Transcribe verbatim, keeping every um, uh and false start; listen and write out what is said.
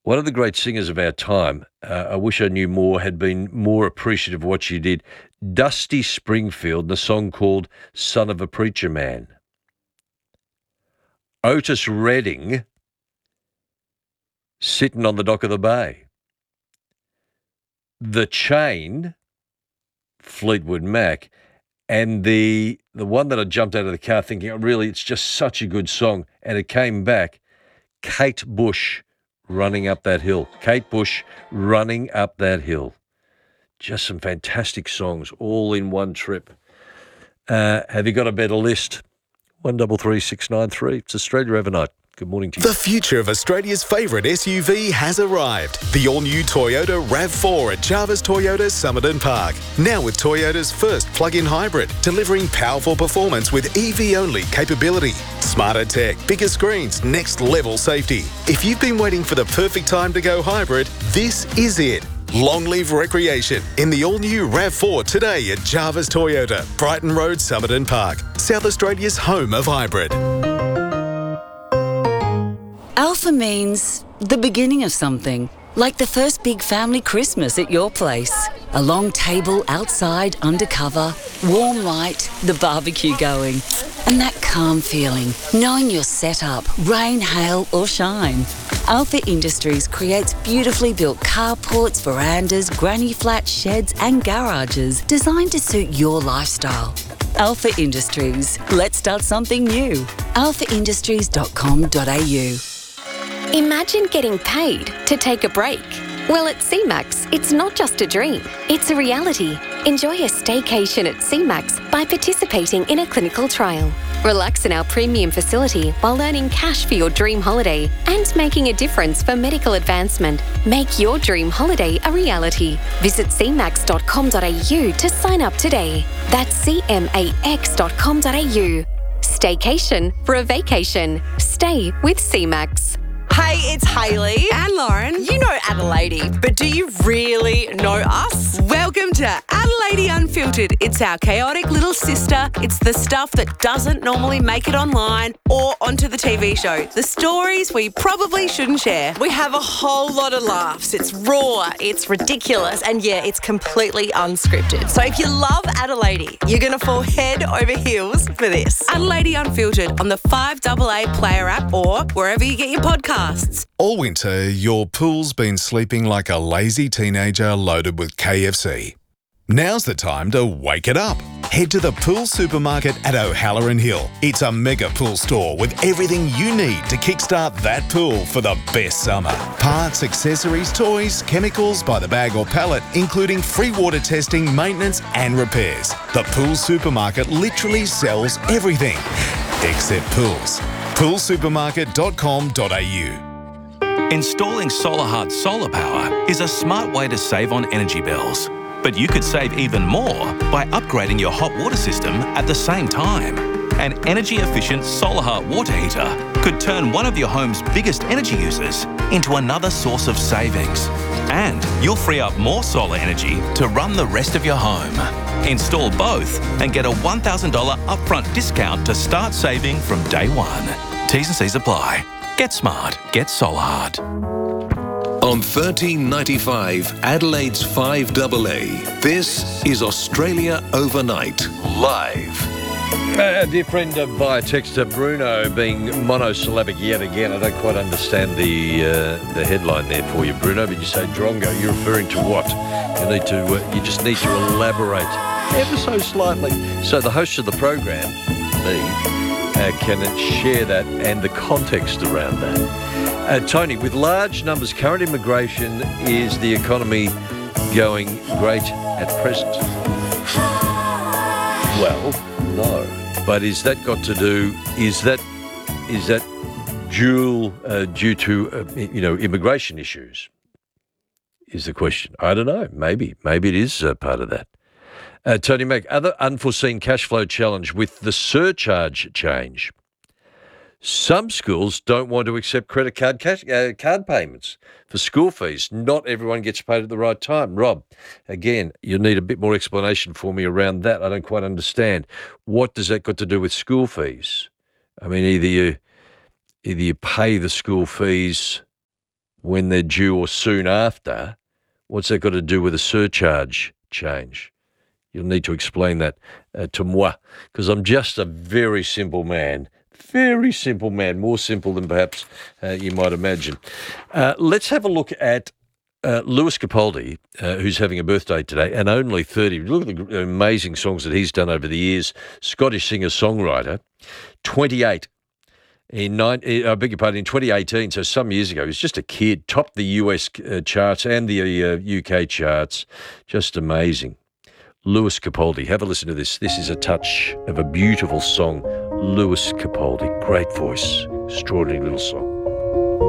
One of the great singers of our time, uh, I wish I knew more, had been more appreciative of what she did. Dusty Springfield, the song called Son of a Preacher Man. Otis Redding, Sitting on the Dock of the Bay. The Chain, Fleetwood Mac, and the the one that I jumped out of the car thinking, oh, really, it's just such a good song, and it came back, Kate Bush, Running Up That Hill. Kate Bush, Running Up That Hill. Just some fantastic songs, all in one trip. Uh, have you got a better list? one double three six nine three. It's Australia Overnight. Good morning to you. The future of Australia's favourite S U V has arrived. The all-new Toyota RAV four at Jarvis Toyota Somerton Park. Now with Toyota's first plug-in hybrid, delivering powerful performance with E V-only capability. Smarter tech, bigger screens, next-level safety. If you've been waiting for the perfect time to go hybrid, this is it. Long live recreation in the all-new RAV four today at Jarvis Toyota, Brighton Road, Somerton Park, South Australia's home of hybrid. Alpha means the beginning of something, like the first big family Christmas at your place. A long table outside, undercover, warm light, the barbecue going, and that calm feeling, knowing you're set up, rain, hail or shine. Alpha Industries creates beautifully built carports, verandas, granny flats, sheds and garages designed to suit your lifestyle. Alpha Industries. Let's start something new. alpha industries dot com dot a u. Imagine getting paid to take a break. Well, at C MAX, it's not just a dream, it's a reality. Enjoy a staycation at C MAX by participating in a clinical trial. Relax in our premium facility while earning cash for your dream holiday and making a difference for medical advancement. Make your dream holiday a reality. Visit c max dot com dot a u to sign up today. That's c max dot com dot a u. Staycation for a vacation. Stay with C MAX. Hey, it's Hayley and Lauren. You know Adelaide, but do you really know us? Welcome to Adelaide Unfiltered. It's our chaotic little sister. It's the stuff that doesn't normally make it online or onto the T V show. The stories we probably shouldn't share. We have a whole lot of laughs. It's raw, it's ridiculous, and yeah, it's completely unscripted. So if you love Adelaide, you're going to fall head over heels for this. Adelaide Unfiltered on the five A A Player app or wherever you get your podcasts. All winter, your pool's been sleeping like a lazy teenager loaded with K F C. Now's the time to wake it up. Head to the Pool Supermarket at O'Halloran Hill. It's a mega pool store with everything you need to kickstart that pool for the best summer. Parts, accessories, toys, chemicals by the bag or pallet, including free water testing, maintenance and repairs. The Pool Supermarket literally sells everything, except pools. pool supermarket dot com dot a u. Installing SolarHard solar power is a smart way to save on energy bills. But you could save even more by upgrading your hot water system at the same time. An energy-efficient SolarHeart water heater could turn one of your home's biggest energy users into another source of savings. And you'll free up more solar energy to run the rest of your home. Install both and get a one thousand dollars upfront discount to start saving from day one. T's and C's apply. Get smart. Get SolarHard. On thirteen ninety-five, Adelaide's five A A, this is Australia Overnight, live. Uh, dear friend, uh, via text, uh, Bruno being monosyllabic yet again. I don't quite understand the uh, the headline there for you, Bruno, but you say Drongo, you're referring to what? You need to, uh, you just need to elaborate ever so slightly. So the host of the program, me, uh, can share that and the context around that. Uh, Tony, with large numbers, current immigration, is the economy going great at present? Well, no. But is that got to do, is that is that dual, uh, due to, uh, you know, immigration issues? Is the question. I don't know. Maybe. Maybe it is uh, part of that. Uh, Tony Mac, other unforeseen cash flow challenge with the surcharge change. Some schools don't want to accept credit card cash, uh, card payments for school fees. Not everyone gets paid at the right time. Rob, again, you need a bit more explanation for me around that. I don't quite understand. What does that got to do with school fees? I mean, either you, either you pay the school fees when they're due or soon after, what's that got to do with a surcharge change? You'll need to explain that uh, to moi, because I'm just a very simple man. Very simple man, more simple than perhaps uh, you might imagine. Uh, let's have a look at uh, Lewis Capaldi, uh, who's having a birthday today, and only thirty. Look at the amazing songs that he's done over the years. Scottish singer-songwriter, twenty-eight. In nine, I beg your pardon, in twenty eighteen, so some years ago, he was just a kid, topped the U S uh, charts and the uh, U K charts. Just amazing. Lewis Capaldi. Have a listen to this. This is a touch of a beautiful song. Lewis Capaldi. Great voice. Extraordinary little song.